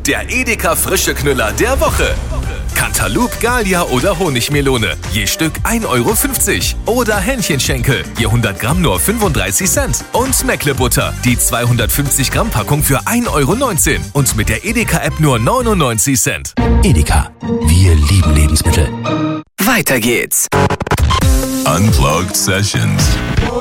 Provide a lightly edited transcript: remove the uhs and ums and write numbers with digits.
Der Edeka frische Knüller der Woche. Cantaloupe, Gallia oder Honigmelone. Je Stück 1,50 €. Oder Hähnchenschenkel. Je 100 Gramm nur 35 Cent. Und Meckle-Butter. Die 250 Gramm Packung für 1,19 €. Und mit der Edeka-App nur 99 Cent. Edeka. Wir lieben Lebensmittel. Weiter geht's. Unplugged Sessions.